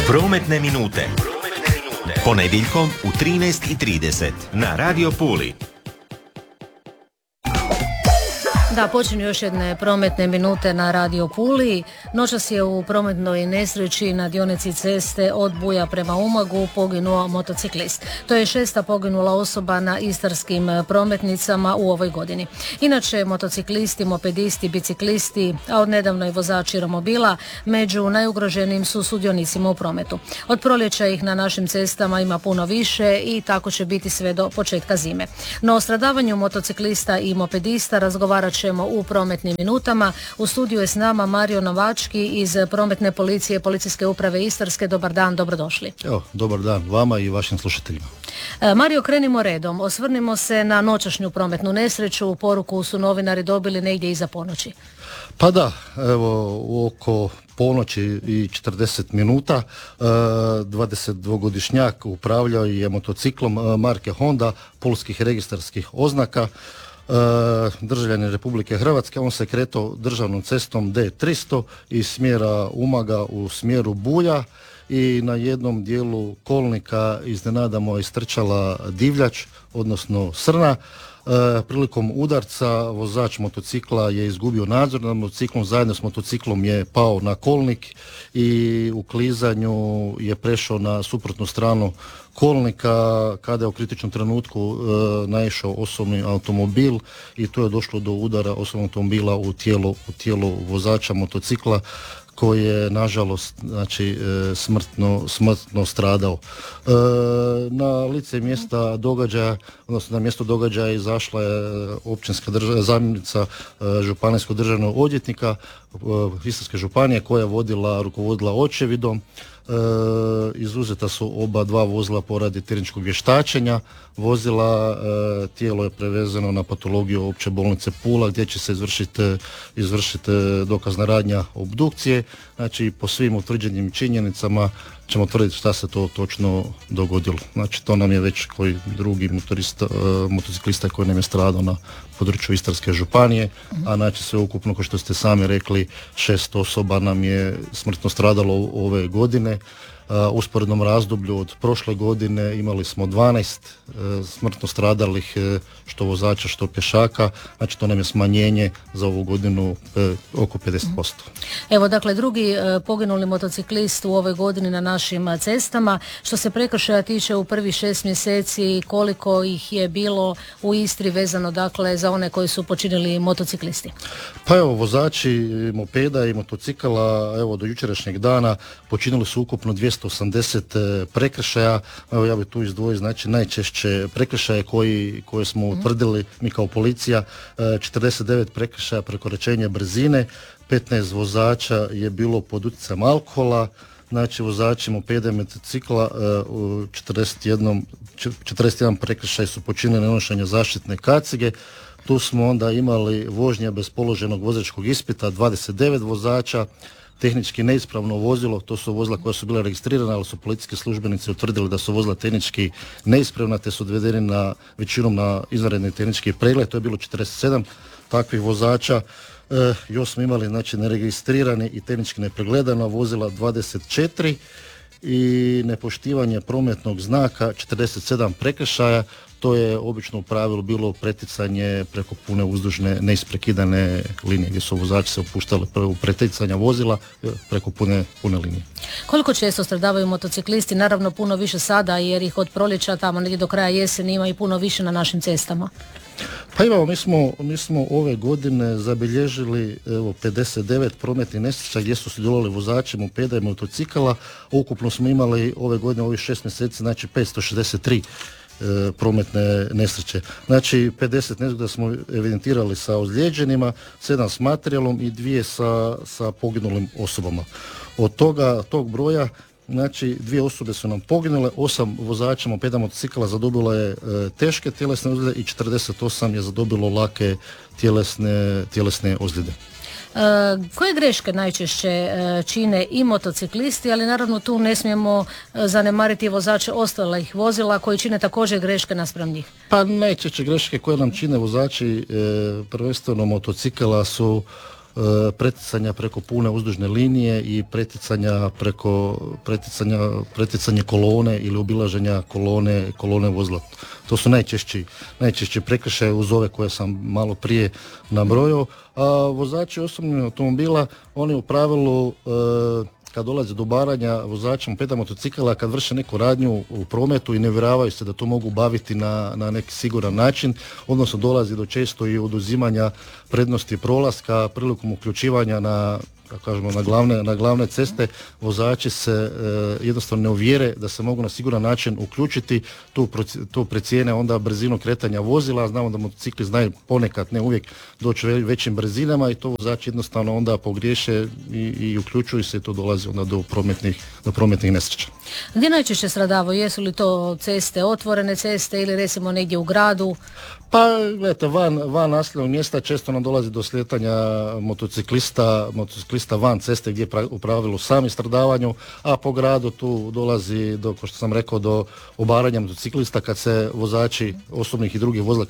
Prometne minute. Ponedjeljkom u 13:30 na Radio Puli. Da, počinju još jedne prometne minute na Radio Puli. Noćas je u prometnoj nesreći na dionici ceste od Buja prema Umagu poginuo motociklist. To je 6. poginula osoba na istarskim prometnicama u ovoj godini. Inače, motociklisti, mopedisti, biciklisti, a odnedavno i vozači romobila među najugroženijim su sudionicima u prometu. Od proljeća ih na našim cestama ima puno više i tako će biti sve do početka zime. No o stradavanju motociklista i mopedista razgovarat ćemo u prometnim minutama. U studiju je s nama Mario Novački iz Prometne policije Policijske uprave Istarske. Dobar dan, dobrodošli. Evo, dobar dan vama i vašim slušateljima. Mario, krenimo redom. Osvrnimo se na noćašnju prometnu nesreću. Poruku su novinari dobili negdje iza ponoći. Pa da, evo, oko ponoći i 40 minuta 22-godišnjak upravljao je motociklom marke Honda polskih registarskih oznaka, državljanin Republike Hrvatske. On se kretao državnom cestom D300 iz smjera Umaga u smjeru Buja i na jednom dijelu kolnika iznenada mu je istrčala divljač, odnosno srna. Prilikom udarca vozač motocikla je izgubio nadzor nad motociklom, zajedno s motociklom je pao na kolnik i u klizanju je prešao na suprotnu stranu kolnika kada je u kritičnom trenutku naišao osobni automobil i tu je došlo do udara osobnog automobila u tijelo vozača motocikla koji je nažalost smrtno stradao. Na lice mjesta događaja, odnosno na mjesto događaja izašla je općinska zamjenica županijskog državnog odvjetnika Istarske županije koja je rukovodila očevidom. Izuzeta su oba dva vozila poradi tehničkog vještačenja vozila. Tijelo je prevezeno na patologiju opće bolnice Pula gdje će se izvršiti dokazna radnja obdukcije. Znači, po svim utvrđenim činjenicama ćemo tvrditi šta se to točno dogodilo. Znači, to nam je već koji drugi motociklista koji nam je stradao na području Istarske županije, a znači sve ukupno, kao što ste sami rekli, 6 osoba nam je smrtno stradalo ove godine. U usporednom razdoblju od prošle godine imali smo 12 smrtno stradalih, što vozača, što pješaka, znači to nam je smanjenje za ovu godinu oko 50%. Evo, dakle, drugi poginuli motociklist u ovoj godini na našim cestama. Što se prekršaja tiče u prvih 6 mjeseci, koliko ih je bilo u Istri vezano, dakle, za one koji su počinili motociklisti? Pa evo, vozači mopeda i motocikala, evo, do jučerašnjeg dana počinili su ukupno 280 prekršaja. Evo, ja bih tu izdvojio, znači, najčešće prekršaje koje smo utvrdili mi kao policija. 49 prekršaja prekoračenja brzine, 15 vozača je bilo pod utjecajem alkohola, znači vozači mopeda i motocikla 41 prekršaj su počinili nenošenje zaštitne kacige. Tu smo onda imali vožnje bez položenog vozačkog ispita, 29 vozača, tehnički neispravno vozilo, to su vozila koja su bila registrirana, ali su policijski službenici utvrdili da su vozila tehnički neispravna, te su odvedeni većinom na izvanredni tehnički pregled. To je bilo 47 takvih vozača. Još smo imali, znači, neregistrirani i tehnički nepregledana vozila 24 i nepoštivanje prometnog znaka 47 prekršaja. To je obično u pravilu bilo preticanje preko pune uzdužne neisprekidane linije gdje su vozači se opuštali u preticanja vozila preko pune linije. Koliko često stradavaju motociklisti? Naravno puno više sada jer ih od proljeća tamo negdje do kraja jeseni ima i puno više na našim cestama. Pa imamo, mi smo ove godine zabilježili 59 prometnih nesreća gdje su sudjelovali vozači mopeda i motocikala. Ukupno smo imali ove godine, ovih 6 mjeseci, znači 563 prometne nesreće. Znači 50 nezgoda smo evidentirali sa ozlijeđenima, 7 s materijalom i 2 sa poginulim osobama. Od tog broja, znači 2 osobe su nam poginule, 8 vozača mopeda motocikala zadobilo je teške tjelesne ozljede i 48 je zadobilo lake tjelesne ozljede. Koje greške najčešće čine i motociklisti, ali naravno tu ne smijemo zanemariti vozače ostalih vozila koji čine također greške naspram njih? Pa najčešće greške koje nam čine vozači prvenstveno motocikala su preticanja preko pune uzdužne linije i preticanje kolone ili obilaženja kolone vozila. To su najčešći prekršaje uz ove koje sam malo prije nabrojao. A vozači osobnih automobila, oni u pravilu kad dolazi do obaranja vozača mopeda, motocikala, kad vrše neku radnju u prometu i ne uvjeravaju se da to mogu baviti na neki siguran način, odnosno dolazi do često i oduzimanja prednosti prolaska prilikom uključivanja na glavne ceste, vozači se jednostavno ne uvjere da se mogu na siguran način uključiti, tu precijene onda brzinu kretanja vozila. Znamo da motocikli znaju ponekad, ne uvijek, doći većim brzinama i to vozači jednostavno onda pogriješe i uključuju se i to dolazi onda do prometnih nesreća. Gdje najčešće stradavaju? Jesu li to ceste, otvorene ceste ili recimo negdje u gradu? Pa, gledajte, van naseljenog mjesta često nam dolazi do slijetanja motociklista van ceste gdje u pravilu sami stradavanju, a po gradu tu dolazi do, kao što sam rekao, do obaranja motociklista kad se vozači osobnih i drugih vozila